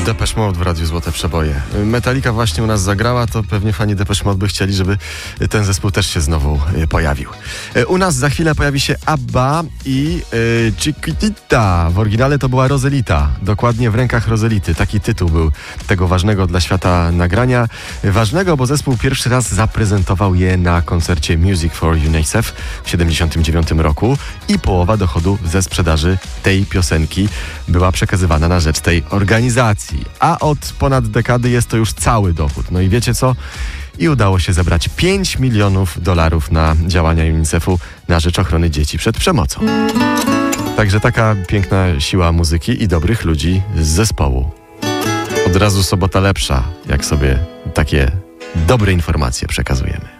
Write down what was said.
Depeche Mode w Radiu Złote Przeboje. Metallica właśnie u nas zagrała, to pewnie fani Depeche Mode by chcieli, żeby ten zespół też się znowu pojawił. U nas za chwilę pojawi się ABBA i Chiquitita. W oryginale to była Roselita. Dokładnie w rękach Roselity. Taki tytuł był tego ważnego dla świata nagrania. Ważnego, bo zespół pierwszy raz zaprezentował je na koncercie Music for UNICEF w 1979 roku i połowa dochodu ze sprzedaży tej piosenki była przekazywana na rzecz tej organizacji. A od ponad dekady jest to już cały dochód. No i wiecie co? I udało się zebrać $5 milionów na działania UNICEF-u na rzecz ochrony dzieci przed przemocą. Także taka piękna siła muzyki i dobrych ludzi z zespołu. Od razu sobota lepsza, jak sobie takie dobre informacje przekazujemy.